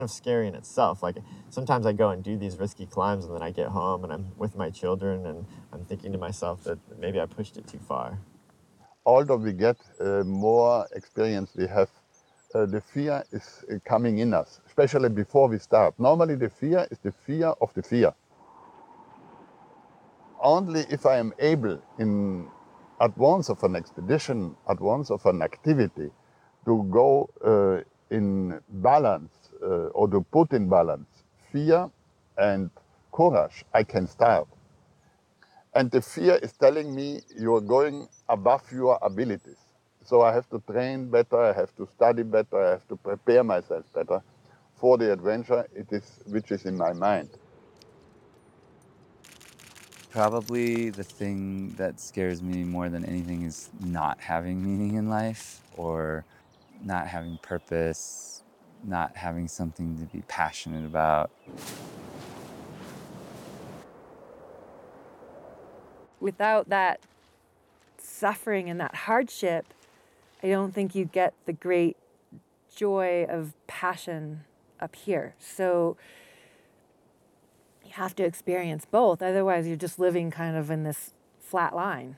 of scary in itself. Like sometimes I go and do these risky climbs and then I get home and I'm with my children and I'm thinking to myself that maybe I pushed it too far. Although we get more experience we have, the fear is coming in us, especially before we start. Normally the fear is the fear of the fear. Only if I am able in advance of an expedition, advance of an activity, to go in balance or to put in balance fear and courage, I can start. And the fear is telling me you're going above your abilities. So I have to train better, I have to study better, I have to prepare myself better for the adventure which is in my mind. Probably the thing that scares me more than anything is not having meaning in life or not having purpose, not having something to be passionate about. Without that suffering and that hardship, I don't think you get the great joy of passion up here. So you have to experience both. Otherwise, you're just living kind of in this flat line.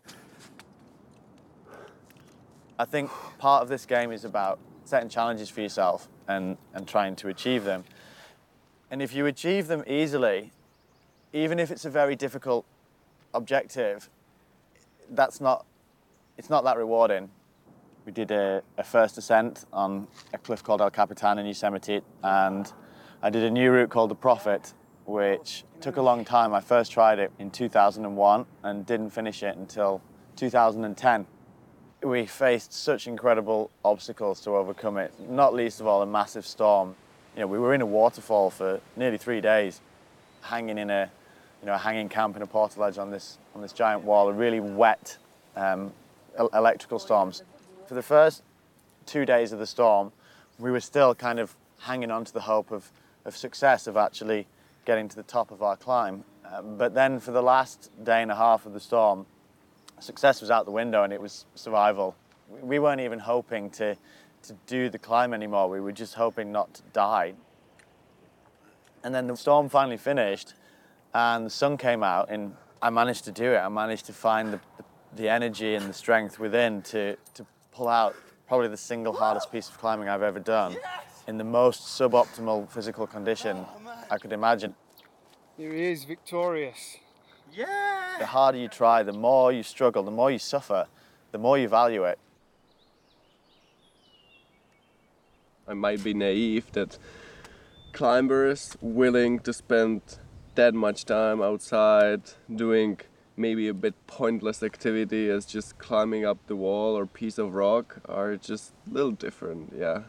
I think part of this game is about setting challenges for yourself and trying to achieve them. And if you achieve them easily, even if it's a very difficult objective, it's not that rewarding. We did a first ascent on a cliff called El Capitan in Yosemite, and I did a new route called the Prophet, which took a long time. I first tried it in 2001 and didn't finish it until 2010. We faced such incredible obstacles to overcome it, not least of all a massive storm. We were in a waterfall for nearly 3 days, hanging in a hanging camp in a portalage on this giant wall, a really wet electrical storms. For the first 2 days of the storm, we were still kind of hanging on to the hope of success, of actually getting to the top of our climb. But then for the last day and a half of the storm, success was out the window and it was survival. We weren't even hoping to do the climb anymore. We were just hoping not to die. And then the storm finally finished and the sun came out and I managed to do it. I managed to find the energy and the strength within to pull out probably the single hardest piece of climbing I've ever done in the most suboptimal physical condition I could imagine. Here he is, victorious. Yeah! The harder you try, the more you struggle, the more you suffer, the more you value it. I might be naive that climbers willing to spend that much time outside doing maybe a bit pointless activity as just climbing up the wall or piece of rock are just a little different, yeah.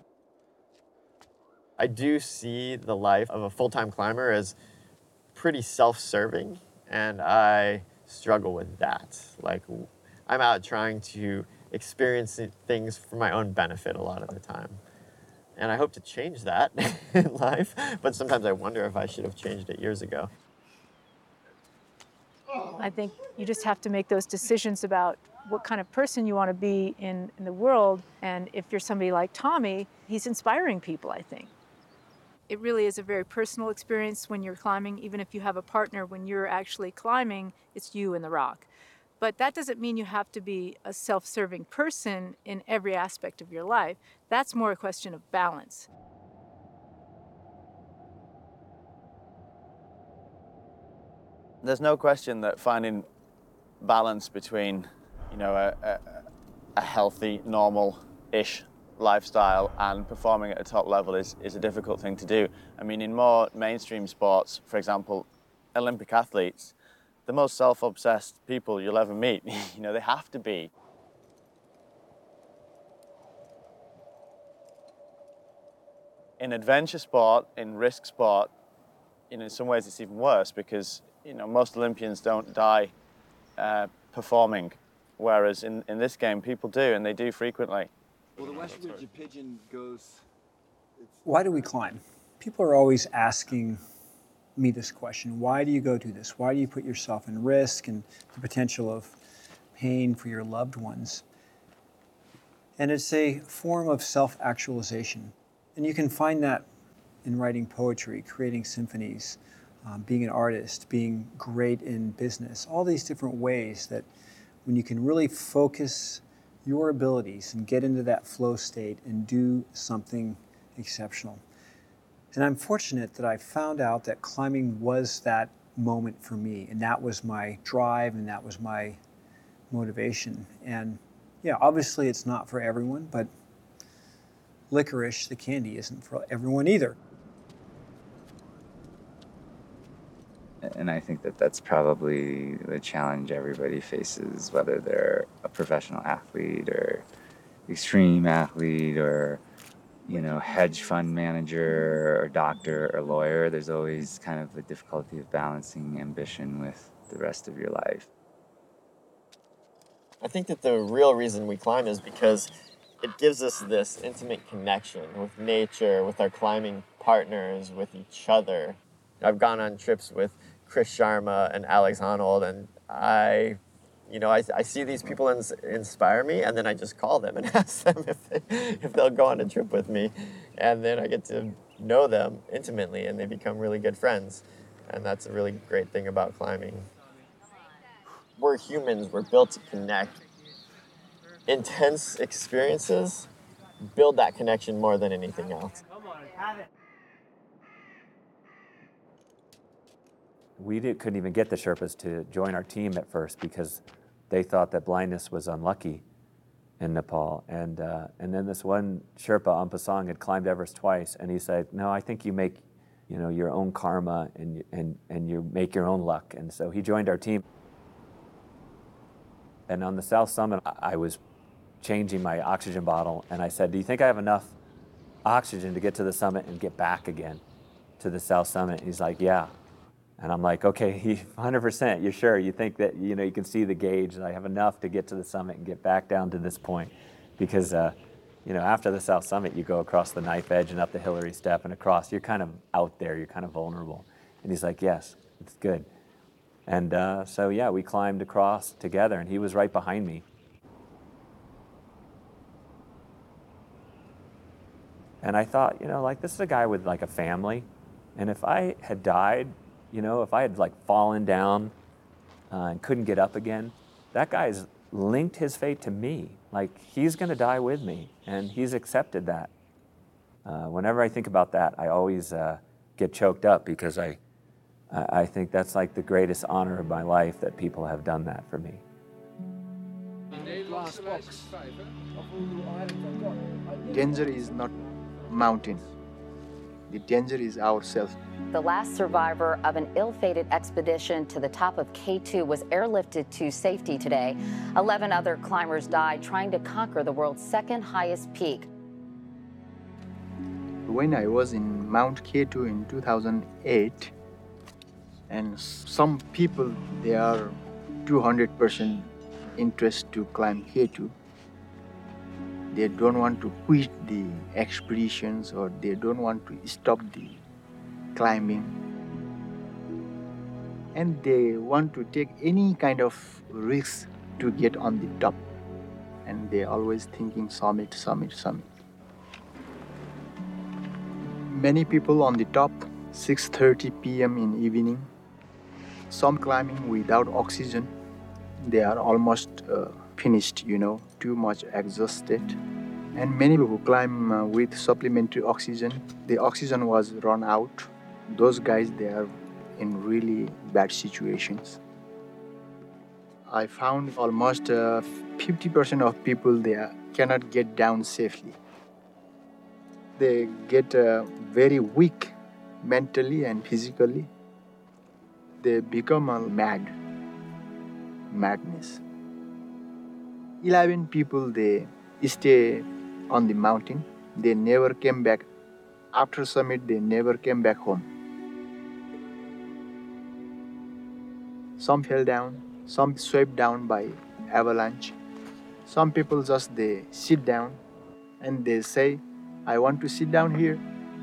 I do see the life of a full-time climber as pretty self-serving, and I struggle with that. Like, I'm out trying to experience things for my own benefit a lot of the time. And I hope to change that in life, but sometimes I wonder if I should have changed it years ago. I think you just have to make those decisions about what kind of person you want to be in the world. And if you're somebody like Tommy, he's inspiring people, I think. It really is a very personal experience when you're climbing. Even if you have a partner, when you're actually climbing, it's you and the rock. But that doesn't mean you have to be a self-serving person in every aspect of your life. That's more a question of balance. There's no question that finding balance between, a healthy, normal-ish lifestyle and performing at a top level is a difficult thing to do. I mean, in more mainstream sports, for example, Olympic athletes, the most self-obsessed people you'll ever meet, they have to be. In adventure sport, in risk sport, in some ways it's even worse because, most Olympians don't die performing, whereas in this game people do, and they do frequently. Well, the West Ridge Pigeon goes... Why do we climb? People are always asking me this question. Why do you go do this? Why do you put yourself in risk and the potential of pain for your loved ones? And it's a form of self-actualization. And you can find that in writing poetry, creating symphonies, being an artist, being great in business, all these different ways that when you can really focus your abilities and get into that flow state and do something exceptional. And I'm fortunate that I found out that climbing was that moment for me, and that was my drive and that was my motivation. And yeah, obviously it's not for everyone, but licorice, the candy, isn't for everyone either. And I think that that's probably the challenge everybody faces, whether they're a professional athlete or extreme athlete or, you know, hedge fund manager or doctor or lawyer. There's always kind of the difficulty of balancing ambition with the rest of your life. I think that the real reason we climb is because it gives us this intimate connection with nature, with our climbing partners, with each other. I've gone on trips with Chris Sharma and Alex Honnold, and I see these people inspire me, and then I just call them and ask them if they'll go on a trip with me, and then I get to know them intimately, and they become really good friends, and that's a really great thing about climbing. We're humans, we're built to connect. Intense experiences build that connection more than anything else. We couldn't even get the Sherpas to join our team at first because they thought that blindness was unlucky in Nepal. And then this one Sherpa, Ampasong, had climbed Everest twice, and he said, "No, I think you make, your own karma and you make your own luck." And so he joined our team. And on the South Summit, I was changing my oxygen bottle, and I said, "Do you think I have enough oxygen to get to the summit and get back again to the South Summit?" He's like, "Yeah." And I'm like, "Okay, 100%, you're sure? You think that, you can see the gauge, that I have enough to get to the summit and get back down to this point?" Because, after the South Summit, you go across the knife edge and up the Hillary Step and across. You're kind of out there. You're kind of vulnerable. And he's like, "Yes, it's good." And so, yeah, we climbed across together, and he was right behind me. And I thought, this is a guy with like a family. And if I had died, if I had fallen down and couldn't get up again, that guy's linked his fate to me. He's going to die with me, and he's accepted that. Whenever I think about that, I always get choked up because I think that's the greatest honor of my life, that people have done that for me. Danger is not mountain. The danger is ourselves. The last survivor of an ill-fated expedition to the top of K2 was airlifted to safety today. 11 other climbers died trying to conquer the world's second highest peak. When I was in Mount K2 in 2008, and some people, they are 200% interest to climb K2. They don't want to quit the expeditions, or they don't want to stop the climbing. And they want to take any kind of risk to get on the top. And they're always thinking summit, summit, summit. Many people on the top, 6:30 p.m. in evening. Some climbing without oxygen. They are almost finished, too much exhausted. And many people who climb with supplementary oxygen, the oxygen was run out. Those guys, they are in really bad situations. I found almost 50% of people, they cannot get down safely. They get very weak mentally and physically. They become madness. 11 people, they stay on the mountain. They never came back. After summit, they never came back home. Some fell down, some swept down by avalanche. Some people just, they sit down and they say, "I want to sit down here."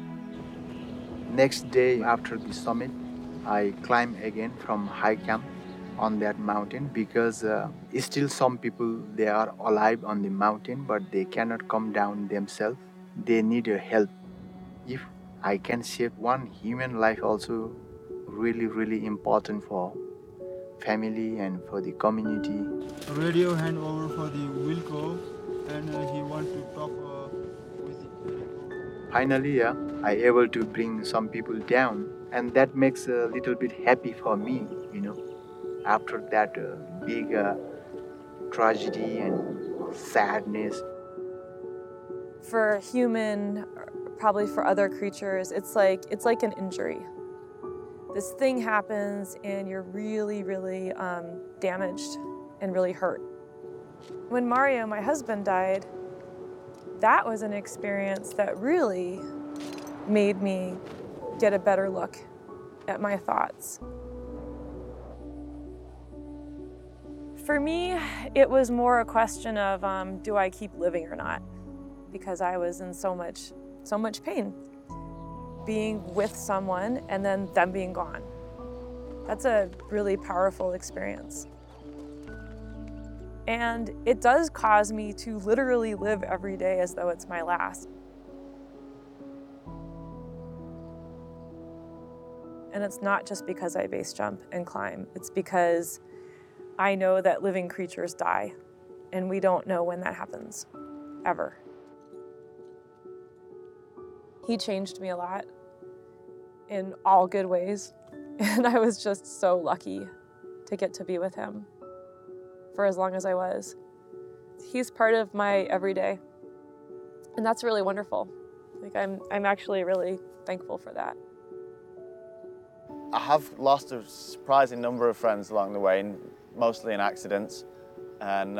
Next day after the summit, I climb again from high camp on that mountain, because still some people, they are alive on the mountain, but they cannot come down themselves. They need help. If I can save one human life also really, really important for family and for the community. Radio hand over for the Wilco, and he want to talk with the. Finally, yeah, I able to bring some people down, and that makes a little bit happy for me, you know. After that big tragedy and sadness. For a human, probably for other creatures, it's like an injury. This thing happens and you're really, really damaged and really hurt. When Mario, my husband, died, that was an experience that really made me get a better look at my thoughts. For me, it was more a question of do I keep living or not? Because I was in so much pain. Being with someone and then them being gone. That's a really powerful experience. And it does cause me to literally live every day as though it's my last. And it's not just because I base jump and climb. It's because I know that living creatures die, and we don't know when that happens, ever. He changed me a lot in all good ways, and I was just so lucky to get to be with him for as long as I was. He's part of my everyday, and that's really wonderful. Like I'm actually really thankful for that. I have lost a surprising number of friends along the way, mostly in accidents, and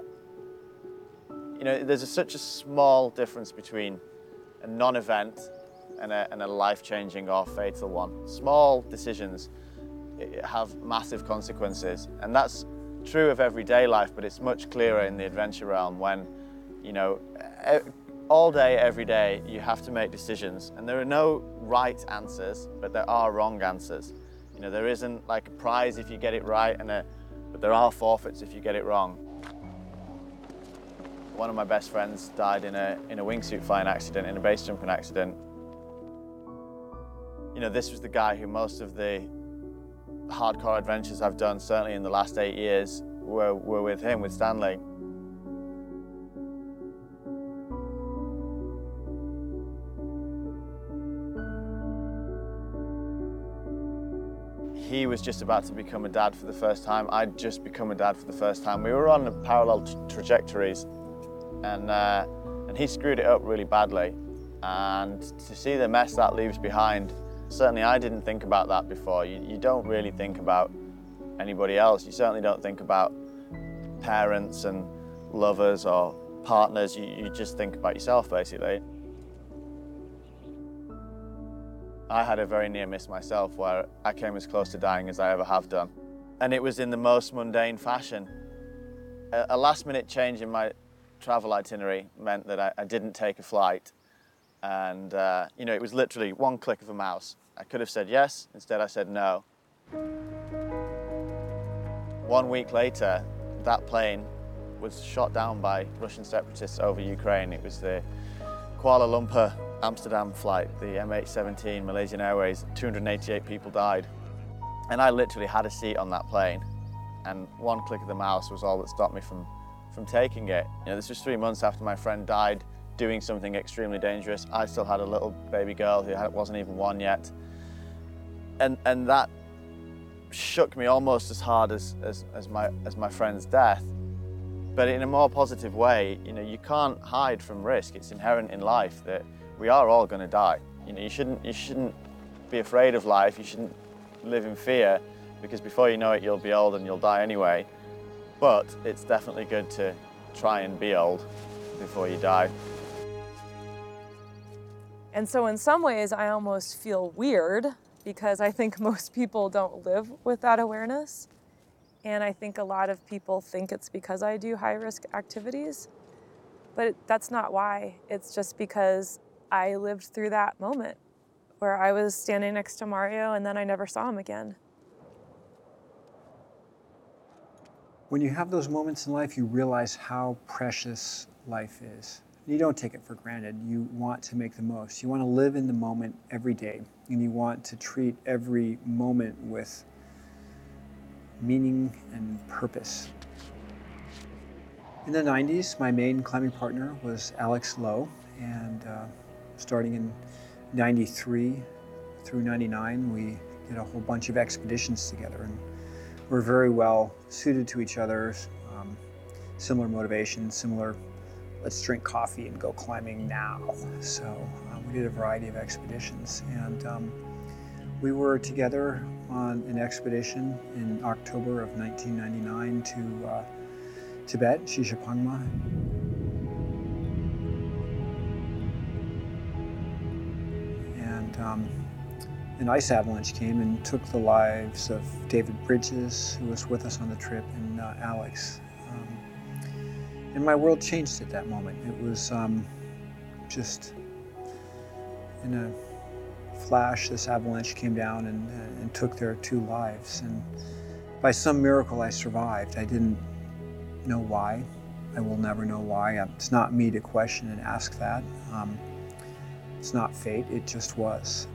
you know, there's such a small difference between a non-event and a life-changing or fatal one. Small decisions have massive consequences, and that's true of everyday life, but it's much clearer in the adventure realm when, you know, all day, every day, you have to make decisions, and there are no right answers, but there are wrong answers. You know, there isn't like a prize if you get it right, but there are forfeits if you get it wrong. One of my best friends died in a wingsuit flying accident, in a base jumping accident. You know, this was the guy who most of the hardcore adventures I've done, certainly in the last 8 years, were with him, with Stanley. He was just about to become a dad for the first time. I'd just become a dad for the first time. We were on parallel trajectories, and he screwed it up really badly. And to see the mess that leaves behind, certainly I didn't think about that before. You don't really think about anybody else. You certainly don't think about parents and lovers or partners. You just think about yourself, basically. I had a very near miss myself where I came as close to dying as I ever have done. And it was in the most mundane fashion. A last-minute change in my travel itinerary meant that I didn't take a flight. And, you know, it was literally one click of a mouse. I could have said yes, instead I said no. 1 week later, that plane was shot down by Russian separatists over Ukraine. It was the Kuala Lumpur Amsterdam flight, the MH17 Malaysian Airways. 288 people died. And I literally had a seat on that plane. And one click of the mouse was all that stopped me from taking it. You know, this was 3 months after my friend died doing something extremely dangerous. I still had a little baby girl who wasn't even 1 yet. And that shook me almost as hard as my friend's death. But in a more positive way, you know, you can't hide from risk. It's inherent in life that we are all going to die. You know, you shouldn't be afraid of life. You shouldn't live in fear, because before you know it, you'll be old and you'll die anyway. But it's definitely good to try and be old before you die. And so in some ways, I almost feel weird because I think most people don't live with that awareness. And I think a lot of people think it's because I do high-risk activities, but that's not why. It's just because I lived through that moment where I was standing next to Mario and then I never saw him again. When you have those moments in life, you realize how precious life is. You don't take it for granted. You want to make the most. You want to live in the moment every day, and you want to treat every moment with meaning and purpose. In the 90s, my main climbing partner was Alex Lowe, and starting in 93 through 99, we did a whole bunch of expeditions together, and we're very well suited to each other, similar motivations, similar let's drink coffee and go climbing now. So we did a variety of expeditions, and we were together on an expedition in October of 1999 to Tibet, Shishapangma. And an ice avalanche came and took the lives of David Bridges, who was with us on the trip, and Alex. And my world changed at that moment. It was just in a flash, this avalanche came down and took their 2 lives. And by some miracle, I survived. I didn't know why. I will never know why. It's not me to question and ask that. It's not fate, it just was.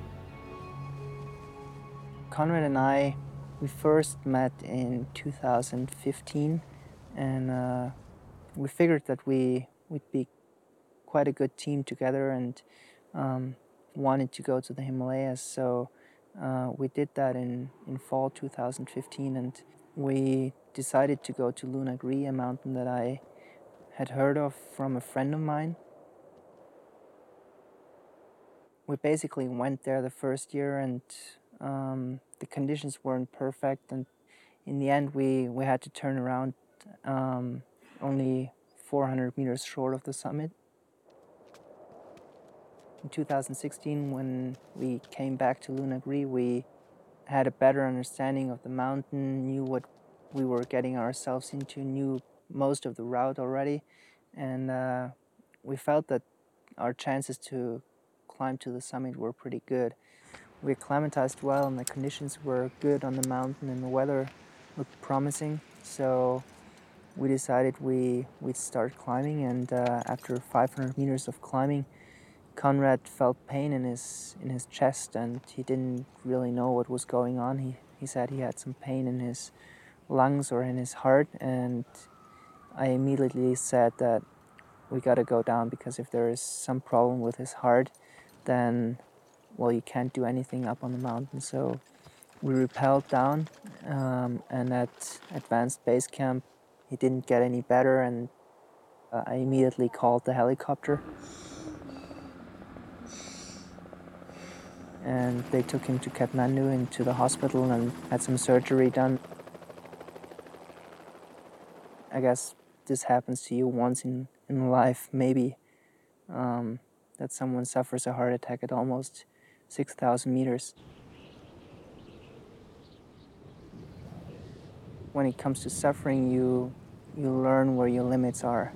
Conrad and I, we first met in 2015, and we figured that we'd be quite a good team together, and wanted to go to the Himalayas. So we did that in fall 2015, and we decided to go to Lunagri, a mountain that I had heard of from a friend of mine. We basically went there the first year, and the conditions weren't perfect, and in the end we had to turn around only 400 meters short of the summit. In 2016, when we came back to Lunagri, we had a better understanding of the mountain, knew what we were getting ourselves into, knew most of the route already, and we felt that our chances to climb to the summit were pretty good. We acclimatized well, and the conditions were good on the mountain, and the weather looked promising, so we decided we'd start climbing. And after 500 meters of climbing, Conrad felt pain in his chest, and he didn't really know what was going on. He said he had some pain in his lungs or in his heart, and I immediately said that we gotta go down, because if there is some problem with his heart, then, well, you can't do anything up on the mountain. So we rappelled down, and at Advanced Base Camp, he didn't get any better, and I immediately called the helicopter. And they took him to Kathmandu, into the hospital, and had some surgery done. I guess this happens to you once in life, maybe, that someone suffers a heart attack at almost 6,000 meters. When it comes to suffering, you learn where your limits are.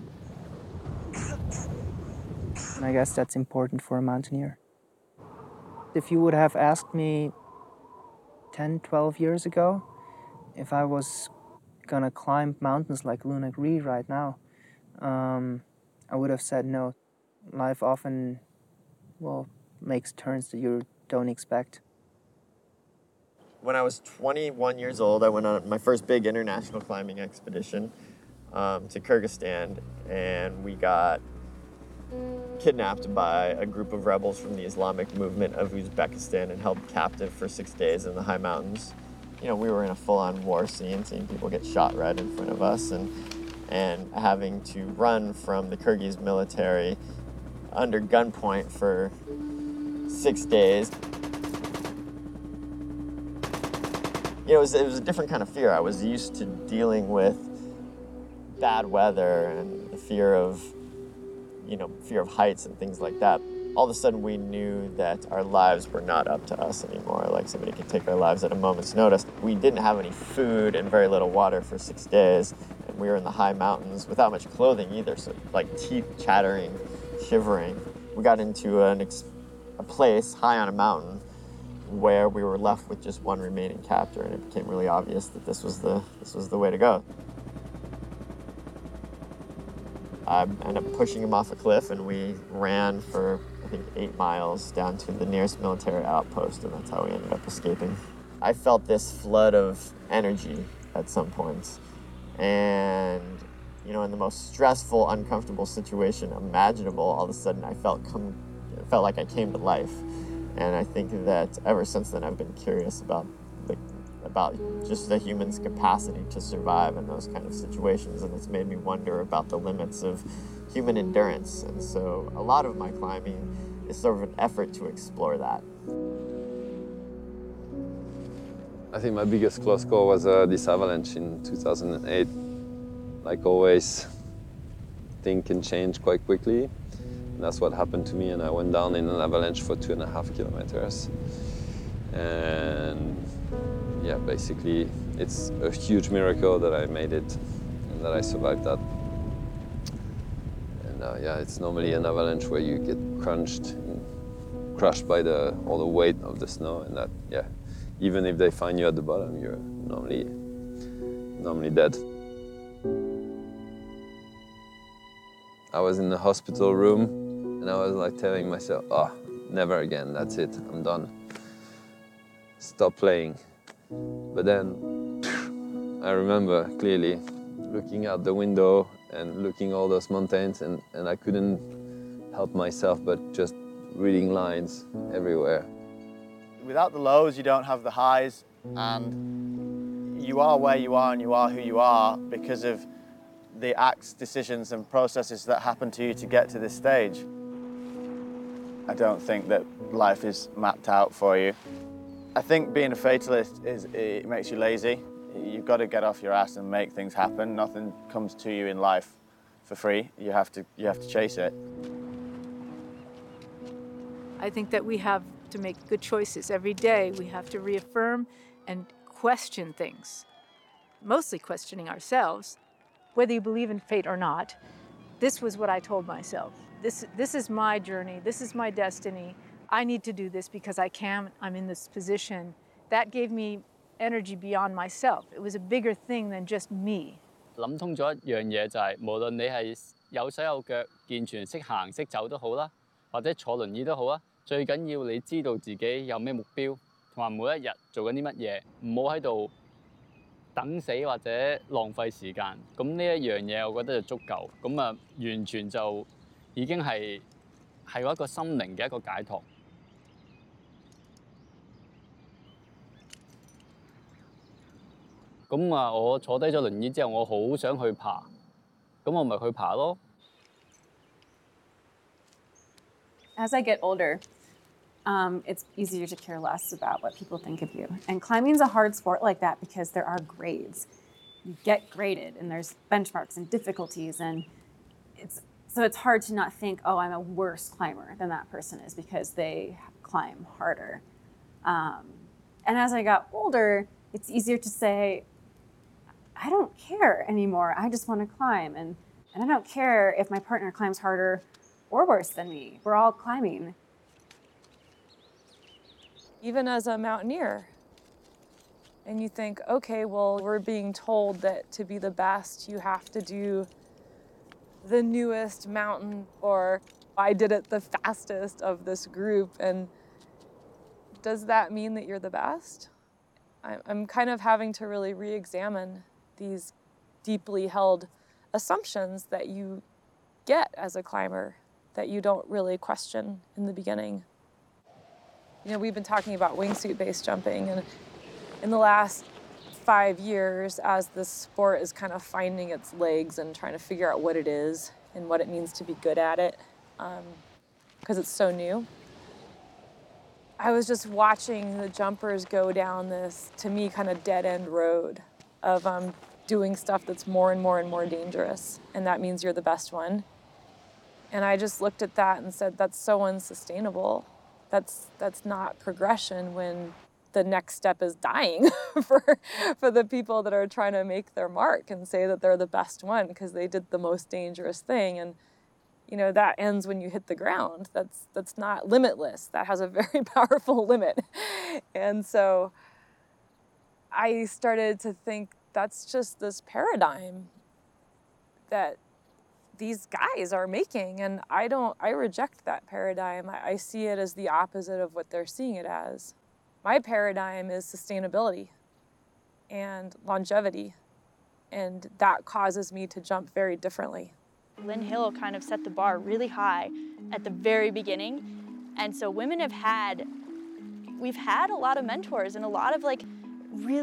And I guess that's important for a mountaineer. If you would have asked me 10, 12 years ago if I was gonna climb mountains like Lunagri right now, I would have said no. Life often, well, makes turns that you don't expect. When I was 21 years old, I went on my first big international climbing expedition to Kyrgyzstan, and we got kidnapped by a group of rebels from the Islamic movement of Uzbekistan and held captive for 6 days in the high mountains. You know, we were in a full-on war scene, seeing people get shot right in front of us, and having to run from the Kyrgyz military under gunpoint for 6 days. You know, it was a different kind of fear. I was used to dealing with bad weather and the fear of heights and things like that. All of a sudden we knew that our lives were not up to us anymore. Like, somebody could take our lives at a moment's notice. We didn't have any food and very little water for 6 days. And we were in the high mountains without much clothing either. So like teeth chattering, shivering. We got into a place high on a mountain where we were left with just one remaining captor, and it became really obvious that this was the way to go. I ended up pushing him off a cliff, and we ran for, I think, 8 miles down to the nearest military outpost, and that's how we ended up escaping. I felt this flood of energy at some point, and in the most stressful, uncomfortable situation imaginable, all of a sudden I felt like I came to life. And I think that ever since then I've been curious about just the human's capacity to survive in those kind of situations, and it's made me wonder about the limits of human endurance. And so a lot of my climbing is sort of an effort to explore that. I think my biggest close call was this avalanche in 2008. Like always, things can change quite quickly. And that's what happened to me, and I went down in an avalanche for 2.5 kilometers. And yeah, basically, it's a huge miracle that I made it and that I survived that. And yeah, it's normally an avalanche where you get crushed by all the weight of the snow, and that, yeah, even if they find you at the bottom, you're normally dead. I was in the hospital room, and I was like telling myself, oh, never again, that's it, I'm done. Stop playing. But then I remember clearly looking out the window and looking all those mountains, and I couldn't help myself but just reading lines everywhere. Without the lows, you don't have the highs, and you are where you are and you are who you are because of the acts, decisions and processes that happen to you to get to this stage. I don't think that life is mapped out for you. I think being a fatalist it makes you lazy. You've got to get off your ass and make things happen. Nothing comes to you in life for free. You have to chase it. I think that we have to make good choices every day. We have to reaffirm and question things, mostly questioning ourselves. Whether you believe in fate or not, this was what I told myself. This is my journey. This is my destiny. I need to do this because I can. I'm in this position. That gave me energy beyond myself. It was a bigger thing than just me. 諗通咗一樣嘢就係，無論你係有手有腳、健全識行識走都好啦，或者坐輪椅都好啊，最緊要你知道自己有咩目標，同埋每一日做緊啲乜嘢，唔好喺度等死或者浪費時間。咁呢一樣嘢，我覺得就足夠。咁啊，完全就已經係一個心靈嘅一個解脫。咁啊，我坐低咗輪椅之後，我好想去爬，咁我咪去爬咯。 As I get older, it's easier to care less about what people think of you. And climbing is a hard sport like that because there are grades. You get graded, and there's benchmarks and difficulties, and it's hard to not think, oh, I'm a worse climber than that person is because they climb harder. And as I got older, it's easier to say, I don't care anymore. I just want to climb, and I don't care if my partner climbs harder or worse than me. We're all climbing. Even as a mountaineer, and you think, okay, well, we're being told that to be the best, you have to do the newest mountain, or I did it the fastest of this group. And does that mean that you're the best? I'm kind of having to really re-examine these deeply held assumptions that you get as a climber that you don't really question in the beginning. You know, we've been talking about wingsuit base jumping, and in the last 5 years, as this sport is kind of finding its legs and trying to figure out what it is and what it means to be good at it, because it's so new, I was just watching the jumpers go down this, to me, kind of dead-end road of doing stuff that's more and more and more dangerous, and that means you're the best one. And I just looked at that and said, that's so unsustainable. That's not progression when the next step is dying for the people that are trying to make their mark and say that they're the best one because they did the most dangerous thing. And you know, that ends when you hit the ground. That's not limitless. That has a very powerful limit. And so I started to think that's just this paradigm that these guys are making. And I reject that paradigm. I see it as the opposite of what they're seeing it as. My paradigm is sustainability and longevity, and that causes me to jump very differently. Lynn Hill kind of set the bar really high at the very beginning. And so women we've had a lot of mentors and a lot of like really